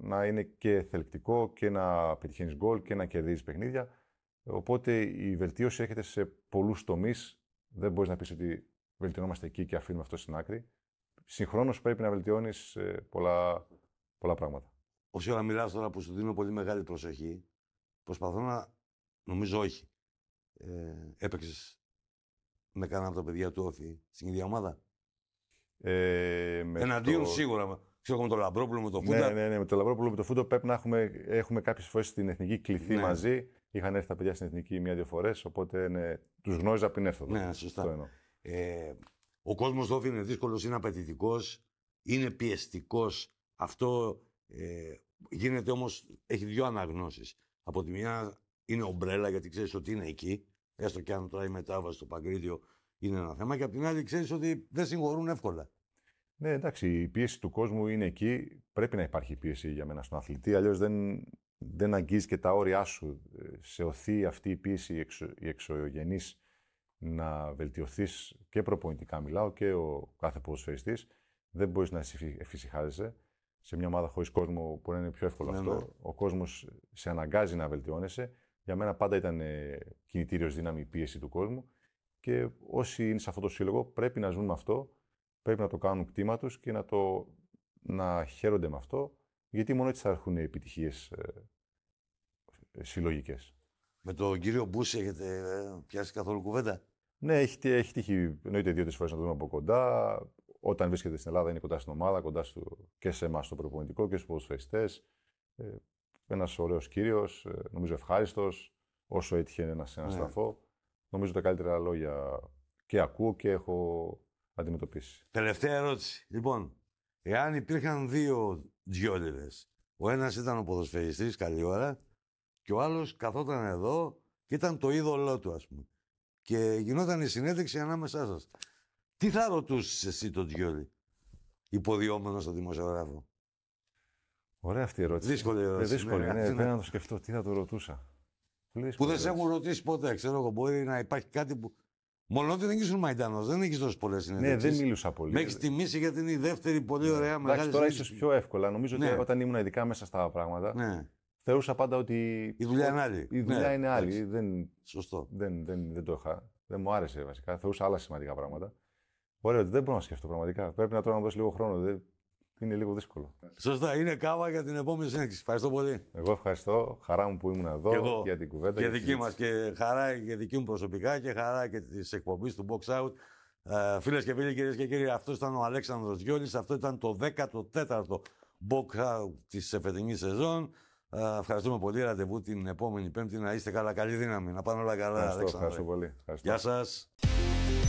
να είναι και θελκτικό και να πετυχαίνει γκολ και να κερδίζει παιχνίδια. Οπότε η βελτίωση έρχεται σε πολλούς τομείς. Δεν μπορείς να πεις ότι βελτιωνόμαστε εκεί και αφήνουμε αυτό στην άκρη. Συγχρόνως πρέπει να βελτιώνεις πολλά πράγματα. Όση ώρα μιλάς τώρα που σου δίνω πολύ μεγάλη προσοχή, προσπαθώ να. Νομίζω όχι. Έπαιξες με κανένα από τα παιδιά του Όφη στην ίδια ομάδα. Εναντίον σίγουρα. Ξέρω με τον Λαμπρόπουλο, με τον Φούντα. Ναι, με τον Λαμπρόπουλο, με τον Φούντα πρέπει να έχουμε κάποιες φορές στην εθνική κληθεί μαζί. Είχαν έρθει τα παιδιά στην εθνική μία-δύο φορές, οπότε τους γνώριζα πριν έρθω. Ναι, σωστά. Ο κόσμος του Όφη είναι δύσκολος, είναι απαιτητικός, είναι πιεστικός. Αυτό γίνεται όμως, έχει δύο αναγνώσεις. Από τη μια είναι ομπρέλα, γιατί ξέρεις ότι είναι εκεί, έστω και αν τώρα η μετάβαση στο Παγκρίτιο είναι ένα θέμα, και από την άλλη ξέρεις ότι δεν συγχωρούν εύκολα. Ναι, εντάξει, η πίεση του κόσμου είναι εκεί. Πρέπει να υπάρχει πίεση για μένα στον αθλητή, αλλιώς δεν αγγίζει και τα όρια σου. Σε οθεί αυτή η πίεση η εξωγενής να βελτιωθείς και προπονητικά, μιλάω, και ο κάθε ποδοσφαιριστής. Δεν μπορείς να εφησυχάζεσαι. Σε μια ομάδα χωρίς κόσμο μπορεί να είναι πιο εύκολο αυτό. Ναι. Ο κόσμος σε αναγκάζει να βελτιώνεσαι. Για μένα πάντα ήταν κινητήριος δύναμη η πίεση του κόσμου. Και όσοι είναι σε αυτό το σύλλογο πρέπει να ζουν με αυτό, πρέπει να το κάνουν κτήμα τους και να χαίρονται με αυτό, γιατί μόνο έτσι θα έρχουν οι επιτυχίες συλλογικές. Με τον κύριο Μπούση έχετε πιάσει καθόλου κουβέντα? Ναι, έχει τύχει, εννοείται, 2-3 φορές να το δούμε από κοντά. Όταν βρίσκεται στην Ελλάδα είναι κοντά στην ομάδα, κοντά και σε εμάς το προπονητικό και στους ποδοσφαιριστές. Ένας ωραίος κύριος, νομίζω ευχάριστος, όσο έτυχε να συναστραφώ. Νομίζω τα καλύτερα λόγια και ακούω και έχω αντιμετωπίσει. Τελευταία ερώτηση. Λοιπόν, εάν υπήρχαν δύο Τζιόλιδες, ο ένας ήταν ο ποδοσφαιριστής, καλή ώρα, και ο άλλος καθόταν εδώ και ήταν το είδωλό του, ας πούμε, και γινόταν η συνέντευξη ανάμεσά σας, τι θα ρωτούσες εσύ τον Τζιόλι, υποδιόμενο στον δημοσιογράφο? Ωραία αυτή η ερώτηση. Δύσκολη ερώτηση. Δύσκολη, ναι, πρέπει να το σκεφτώ. Τι θα το ρωτούσα. Που δεν σε έχουν ρωτήσει ποτέ. Ξέρω εγώ, μπορεί να υπάρχει κάτι που. Μόνο ότι δεν ήσουν Μαϊντάνος, δεν έχεις δώσει πολλές συνέντευξεις. Ναι, δεν μίλουσα πολύ. Με έχεις τιμήσει γιατί είναι η δεύτερη πολύ ωραία μεγάλη. Εντάξει, τώρα ίσως πιο εύκολα. Νομίζω ότι όταν ήμουν ειδικά μέσα στα πράγματα, θεωρούσα πάντα ότι. Η δουλειά είναι άλλη. Η δουλειά είναι άλλη. Σωστό. Δεν το είχα. Δεν μου άρεσε βασικά. Θεωρούσα άλλα σημαντικά πράγματα. Ωραία, δεν μπορώ να σκεφτώ πραγματικά. Πρέπει να τώρα να δώσει λίγο χρόνο. Είναι λίγο δύσκολο. Σωστά, είναι κάβα για την επόμενη συνέντευξη. Ευχαριστώ πολύ. Εγώ ευχαριστώ. Χαρά μου που ήμουν εδώ για την κουβέντα. Και δική μας, και χαρά και δική μου προσωπικά και χαρά και τη εκπομπή του Box Out. Φίλες και φίλοι, κυρίες και κύριοι, αυτό ήταν ο Αλέξανδρος Γιώλης. Αυτό ήταν το 14ο Box Out της φετινής σεζόν. Ευχαριστούμε πολύ. Ραντεβού την επόμενη Πέμπτη. Να είστε καλά. Καλή δύναμη. Να πάνε όλα καλά. Ευχαριστώ πολύ. Γεια σας.